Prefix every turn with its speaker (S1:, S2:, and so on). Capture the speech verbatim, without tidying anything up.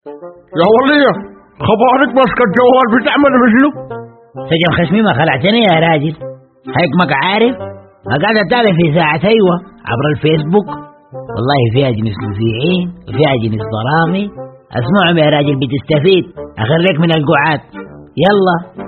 S1: يا ولية خبرك ماسكة الجوال بتعمل مثله.
S2: سجن خشمي ما خلعتني يا راجل، حكمك عارف ما قاعد اتابع في ساعة ايوه عبر الفيسبوك، والله فيها جنس مذيعين وفيها جنس ضرامي، اسمعهم يا راجل بتستفيد، اخريك من القعاد. يلا